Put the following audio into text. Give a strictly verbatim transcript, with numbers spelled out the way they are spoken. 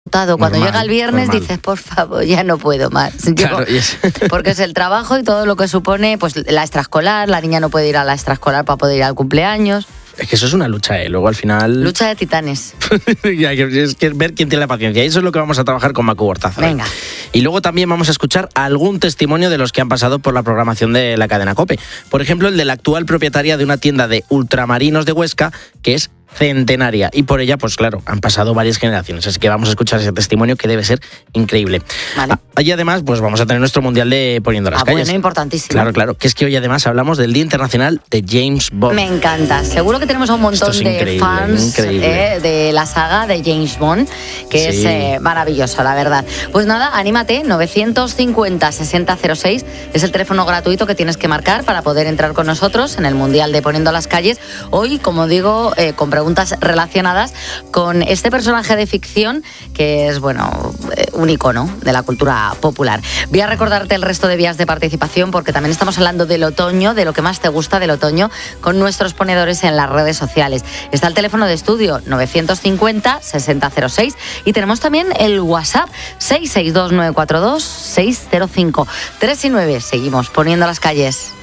Cuando normal, llega el viernes normal. dices, por favor, ya no puedo más. Llego, Claro, y es- porque es el trabajo y todo lo que supone, pues la extraescolar, la niña no puede ir a la extraescolar para poder ir al cumpleaños. Es que eso es una lucha, ¿eh? Luego al final... Lucha de titanes. Ya, que es que ver quién tiene la paciencia. Y eso es lo que vamos a trabajar con Macu Hortaza. Venga. Y luego también vamos a escuchar algún testimonio de los que han pasado por la programación de la cadena COPE. Por ejemplo, el de la actual propietaria de una tienda de ultramarinos de Huesca, que es centenaria. Y por ella, pues claro, han pasado varias generaciones. Así que vamos a escuchar ese testimonio que debe ser increíble. Vale. Ah, y además, pues vamos a tener nuestro mundial de Poniendo las Ah, calles. bueno, importantísimo. Claro, claro. Que es que hoy además hablamos del Día Internacional de James Bond. Me encanta. Seguro que tenemos a un montón Esto es de increíble, fans increíble. eh, de la saga de James Bond, que Sí. es eh, maravilloso, la verdad. Pues nada, anímate, novecientos cincuenta, sesenta cero seis es el teléfono gratuito que tienes que marcar para poder entrar con nosotros en el Mundial de Poniendo las Calles. Hoy, como digo, eh, con preguntas relacionadas con este personaje de ficción que es, bueno, eh, un icono de la cultura popular. Voy a recordarte el resto de vías de participación porque también estamos hablando del otoño, de lo que más te gusta del otoño, con nuestros ponedores en las redes sociales. Está el teléfono de estudio novecientos cincuenta, sesenta cero seis y tenemos también el WhatsApp seis seis dos nueve cuatro dos seis cero cinco. tres y nueve, seguimos poniendo las calles.